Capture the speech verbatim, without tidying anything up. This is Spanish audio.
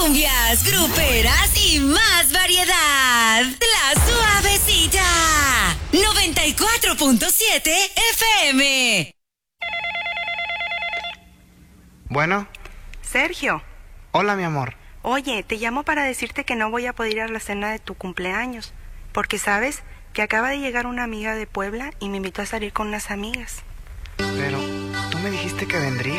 cumbias, gruperas y más variedad. La Suavecita. noventa y cuatro punto siete F M. Bueno. Sergio. Hola, mi amor. Oye, te llamo para decirte que no voy a poder ir a la cena de tu cumpleaños, porque sabes que acaba de llegar una amiga de Puebla y me invitó a salir con unas amigas. Pero tú me dijiste que vendría.